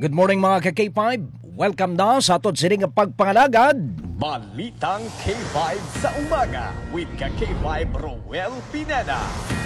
Good morning mga ka-K5. Welcome na sa atod sining pagpangalagad. Balitang K5 sa umaga with ka K5 Roel Pineda.